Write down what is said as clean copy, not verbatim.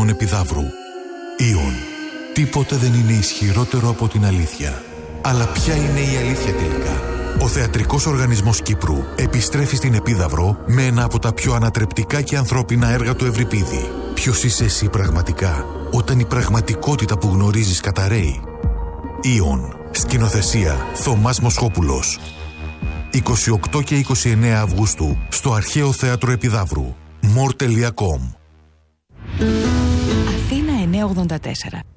Αθηναίων Επιδαύρου. Ήον. Τίποτε δεν είναι ισχυρότερο από την αλήθεια. Αλλά ποια είναι η αλήθεια τελικά? Ο Θεατρικός Οργανισμός Κύπρου επιστρέφει στην Επίδαυρο με ένα από τα πιο ανατρεπτικά και ανθρώπινα έργα του Ευρυπίδη. Ποιος είσαι εσύ πραγματικά, όταν η πραγματικότητα που γνωρίζεις καταρρέει? Ήον. Σκηνοθεσία Θωμάς Μοσχόπουλος. 28 και 29 Αυγούστου στο Αρχαίο Θέατρο Επιδαύρου. more.com. Αθήνα 984.